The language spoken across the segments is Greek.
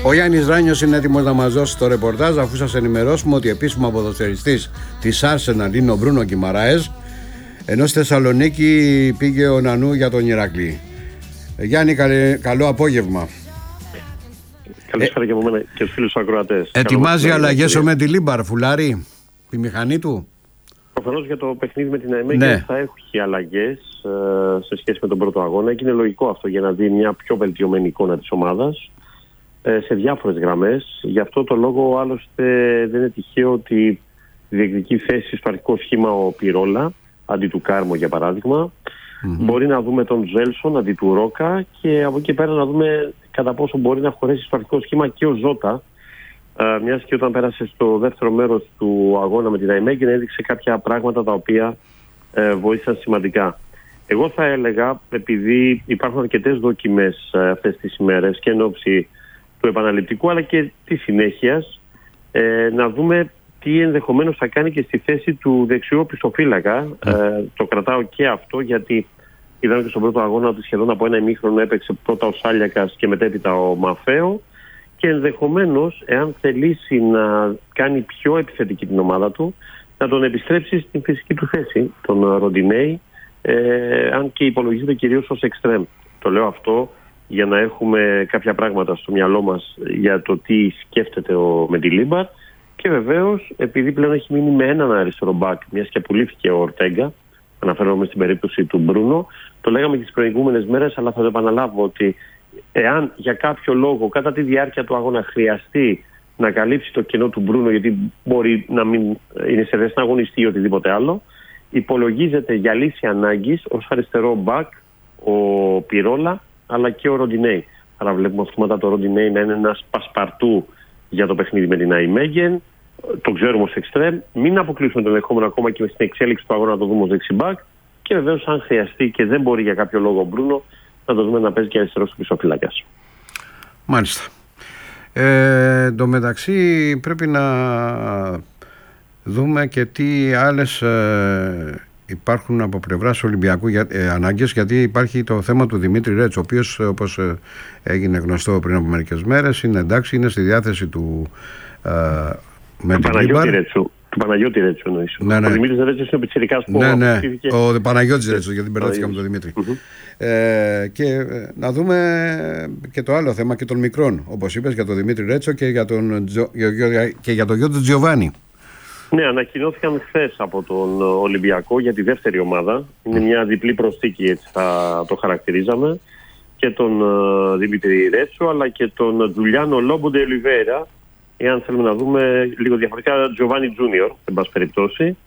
Ο Γιάννης Ράνιος είναι έτοιμος να μας δώσει το ρεπορτάζ, αφού σας ενημερώσουμε ότι επίσημα ποδοσφαιριστής της Arsenal είναι ο Μπρούνο Γκιμαράες, ενώ στη Θεσσαλονίκη πήγε ο Νανού για τον Ηρακλή. Γιάννη, καλό απόγευμα. Καλησπέρα και από μένα και τους φίλους ακροατές. Ετοιμάζει αλλαγές ο Μεντιλίμπαρ, φουλάρι, τη μηχανή του. Προφανώς για το παιχνίδι με την ΑΕΜΕ θα έχει αλλαγές σε σχέση με τον πρώτο αγώνα και είναι λογικό αυτό για να δει μια πιο βελτιωμένη εικόνα της ομάδας σε διάφορες γραμμές. Γι' αυτό το λόγο άλλωστε δεν είναι τυχαίο ότι διεκδικεί θέση στο αρχικό σχήμα ο Πιρόλα αντί του Κάρμο για παράδειγμα. Μπορεί να δούμε τον Τζέλσον αντί του Ρόκα και από εκεί πέρα να δούμε κατά πόσο μπορεί να χωρέσει στο αρχικό σχήμα και ο Ζώτα, μιας και όταν πέρασε στο δεύτερο μέρος του αγώνα με την ΑΕΜΕΓ έδειξε κάποια πράγματα τα οποία βοήθησαν σημαντικά. Εγώ θα έλεγα, επειδή υπάρχουν αρκετές δοκιμές αυτές τις ημέρες και εν ώψη του επαναληπτικού αλλά και της συνέχειας, να δούμε τι ενδεχομένως θα κάνει και στη θέση του δεξιού οπισθοφύλακα. Το κρατάω και αυτό, γιατί είδαμε και στον πρώτο αγώνα ότι σχεδόν από ένα ημίχρονο έπαιξε πρώτα ο Σάλιακας και μετέπειτα ο Μαφέο, και ενδεχομένως, εάν θελήσει να κάνει πιο επιθετική την ομάδα του, να τον επιστρέψει στην φυσική του θέση, τον Ροντινέι, αν και υπολογίζεται κυρίως ως εξτρέμ. Το λέω αυτό για να έχουμε κάποια πράγματα στο μυαλό μας για το τι σκέφτεται ο Μεντιλίμπαρ. Και βεβαίως, επειδή πλέον έχει μείνει με έναν αριστερό μπακ, μιας και απολύθηκε ο Ορτέγκα, αναφέρομαι στην περίπτωση του Μπρούνο, το λέγαμε και τις προηγούμενες μέρες, αλλά θα το επαναλάβω ότι εάν για κάποιο λόγο κατά τη διάρκεια του αγώνα χρειαστεί να καλύψει το κενό του Μπρούνο, γιατί μπορεί να μην είναι σε θέση να αγωνιστεί ή οτιδήποτε άλλο, υπολογίζεται για λύση ανάγκης ως αριστερό μπακ ο Πιρόλα αλλά και ο Ροντινέι. Άρα βλέπουμε αυτόματα το Ροντινέι να είναι ένας πασπαρτού για το παιχνίδι με την ΑΕΜΕΓΕΝ. Το ξέρουμε ως εξτρέμ. Μην αποκλείσουμε το ενδεχόμενο ακόμα και στην εξέλιξη του αγώνα να το δούμε ως δεξιμπάκ. Και βεβαίως, αν χρειαστεί και δεν μπορεί για κάποιο λόγο ο Μπρούνο, να το δούμε να παίζει και αριστερός πισωφυλάκας. Μάλιστα. Εν τω μεταξύ πρέπει να δούμε και τι άλλες υπάρχουν από πλευράς Ολυμπιακού ανάγκες, γιατί υπάρχει το θέμα του Δημήτρη Ρέτσο, ο οποίος, όπως έγινε γνωστό πριν από μερικές μέρες, είναι εντάξει, είναι στη διάθεση του Μεντιλίμπαρ. Του Παναγιώτη Ρέτσο εννοείς. Ναι, ναι. Ο Δημήτρης Ρέτσος είναι ο πιτσιρικάς που αποφύγηκε. Ο Παναγιώτης Ρέτσος, γιατί μπερδεύτηκα με τον Δημήτρη. Και να δούμε και το άλλο θέμα και των μικρών, όπως είπες, για τον Δημήτρη Ρέτσο και για τον γιο του Τζιοβάνι. Ναι, ανακοινώθηκαν χθες από τον Ολυμπιακό για τη δεύτερη ομάδα. Είναι μια διπλή προσθήκη, έτσι θα το χαρακτηρίζαμε. Και τον Δημήτρη Ρέτσο, αλλά και τον Τζουλιάνο Λόμπο ντε Ολιβέρα. Εάν θέλουμε να δούμε λίγο διαφορετικά, Τζοβάνι Τζούνιορ, εν πάση περιπτώσει.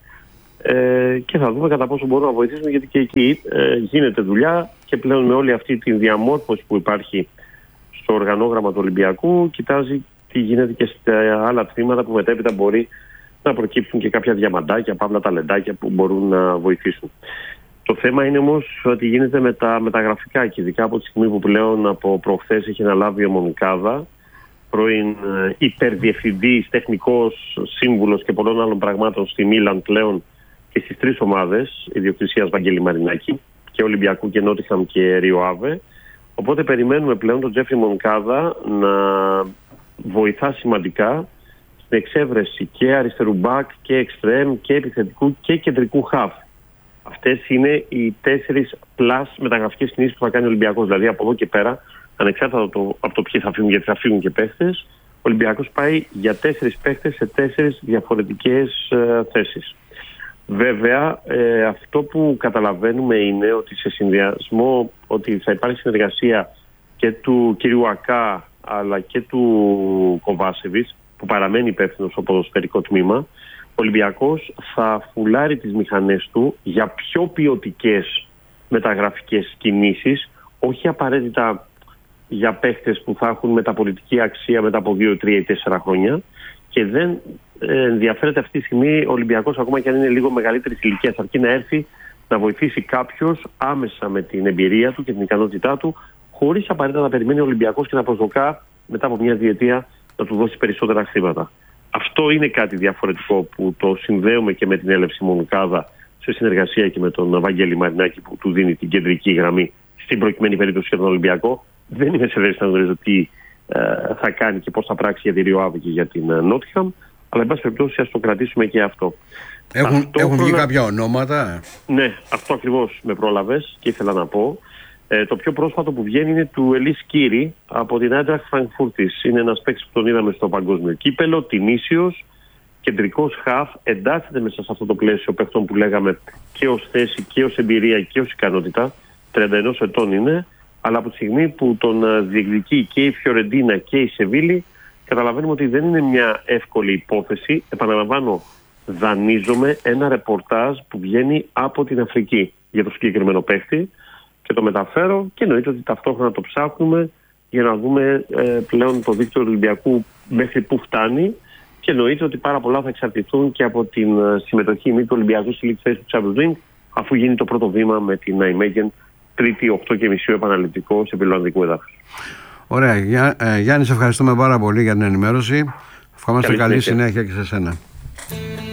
Και θα δούμε κατά πόσο μπορούμε να βοηθήσουμε, γιατί και εκεί γίνεται δουλειά και πλέον με όλη αυτή τη διαμόρφωση που υπάρχει στο οργανόγραμμα του Ολυμπιακού, κοιτάζει τι γίνεται και στα άλλα τμήματα που μετέπειτα μπορεί να προκύψουν και κάποια διαμαντάκια, παύλα ταλεντάκια που μπορούν να βοηθήσουν. Το θέμα είναι όμως ότι γίνεται με τα μεταγραφικά, και ειδικά από τη στιγμή που πλέον από προχθές έχει αναλάβει ο Μονικάδα, πρώην υπερδιευθυντής, τεχνικός σύμβουλος και πολλών άλλων πραγμάτων στη Μίλαν πλέον και στις τρεις ομάδες ιδιοκτησίας Βαγγέλη Μαρινάκη, και Ολυμπιακού και Νότιχαμ και Ρίο Άβε. Οπότε περιμένουμε πλέον τον Τζέφρι Μονικάδα να βοηθά σημαντικά στην εξέβρεση και αριστερού μπακ και εξτρέμ και επιθετικού και κεντρικού χαφ. Αυτές είναι οι 4 πλάς μεταγραφικές κινήσεις που θα κάνει ο Ολυμπιακός. Δηλαδή από εδώ και πέρα, ανεξάρτητα από το ποιοι θα φύγουν, γιατί θα φύγουν και παίχτες, ο Ολυμπιακός πάει για 4 παίχτες σε 4 διαφορετικές θέσεις. Βέβαια, αυτό που καταλαβαίνουμε είναι ότι σε συνδυασμό ότι θα υπάρχει συνεργασία και του κυρίου Ακά αλλά και του Κοβάσεβιτς, που παραμένει υπεύθυνος στο ποδοσφαιρικό τμήμα, ο Ολυμπιακός θα φουλάρει τις μηχανές του για πιο ποιοτικές μεταγραφικές κινήσεις, όχι απαραίτητα για παίχτες που θα έχουν μεταπολιτική αξία μετά από 2, 3 ή 4 χρόνια, και δεν ενδιαφέρεται αυτή τη στιγμή ο Ολυμπιακός, ακόμα και αν είναι λίγο μεγαλύτερη ηλικία, αρκεί να έρθει να βοηθήσει κάποιος άμεσα με την εμπειρία του και την ικανότητά του, χωρίς απαραίτητα να περιμένει ο Ολυμπιακός και να προσδοκά μετά από μια διετία να του δώσει περισσότερα χρήματα. Αυτό είναι κάτι διαφορετικό που το συνδέουμε και με την έλευση Μονικάδα σε συνεργασία και με τον Βαγγέλη Μαρινάκη, που του δίνει την κεντρική γραμμή στην προκειμένη περίπτωση για τον Ολυμπιακό. Δεν είμαι σε θέση να γνωρίζω τι θα κάνει και πώς θα πράξει για τη Ριο και για την Νότιχαμ. Αλλά εν πάση περιπτώσει ας το κρατήσουμε και αυτό. Έχουν βγει κάποια ονόματα. Ναι, αυτό ακριβώς με πρόλαβες και ήθελα να πω. Το πιο πρόσφατο που βγαίνει είναι του Ελίς Κίρι από την Άιντραχτ Φραγκφούρτης. Είναι ένας παίκτης που τον είδαμε στο παγκόσμιο κύπελο, τινήσιος, κεντρικός χαφ, εντάσσεται μέσα σε αυτό το πλαίσιο παίκτων που λέγαμε και ως θέση και ως εμπειρία και ως ικανότητα. 31 ετών είναι, αλλά από τη στιγμή που τον διεκδικεί και η Φιωρεντίνα και η Σεβίλη, καταλαβαίνουμε ότι δεν είναι μια εύκολη υπόθεση. Επαναλαμβάνω, δανείζομαι ένα ρεπορτάζ που βγαίνει από την Αφρική για το συγκεκριμένο παίκτη και το μεταφέρω και εννοείται ότι ταυτόχρονα το ψάχνουμε για να δούμε πλέον το δίκτυο του Ολυμπιακού μέχρι πού φτάνει και εννοείται ότι πάρα πολλά θα εξαρτηθούν και από την συμμετοχή του Ολυμπιακού στη League Phase του Champions League, αφού γίνει το πρώτο βήμα με την Ναϊμέγεν Τρίτη 8.30 επαναληπτικό σε πιλωανδικού εδάφους. Ωραία. Γιάννη, σε ευχαριστούμε πάρα πολύ για την ενημέρωση. Ευχαριστούμε καλή συνέχεια και σε σένα.